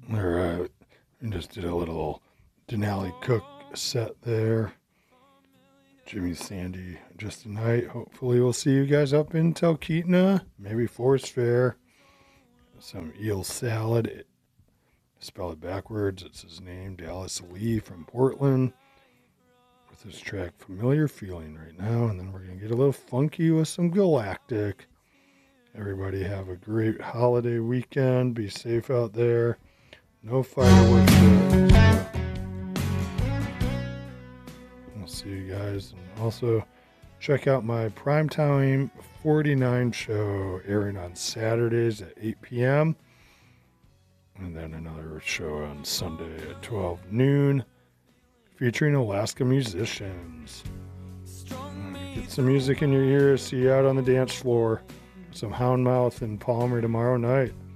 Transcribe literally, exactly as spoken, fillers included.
All right. We just did a little Denali Cook set there. Jimmy Sandy just tonight. Hopefully we'll see you guys up in Talkeetna. Maybe Forest Fair. Some eel salad. Spell it backwards. It's his name. Dallas Lee from Portland. With his track Familiar Feeling right now. And then we're going to get a little funky with some Galactic. Everybody have a great holiday weekend. Be safe out there. No fireworks yet. I'll see you guys. And also check out my Primetime forty-nine show airing on Saturdays at eight p.m. And then another show on Sunday at twelve noon featuring Alaska musicians. Get some music in your ears. See you out on the dance floor. Some Houndmouth and Palmer tomorrow night.